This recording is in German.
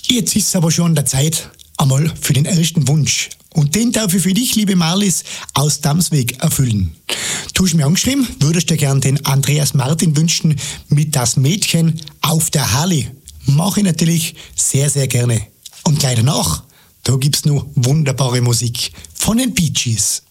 Jetzt ist es aber schon an der Zeit, einmal für den ersten Wunsch. Und den darf ich für dich, liebe Marlies, aus Damsweg erfüllen. Du hast mir angeschrieben, würdest dir gern den Andreas Martin wünschen mit Das Mädchen auf der Harley. Mache ich natürlich sehr, sehr gerne. Und gleich danach, da gibt's noch wunderbare Musik von den Bee Gees.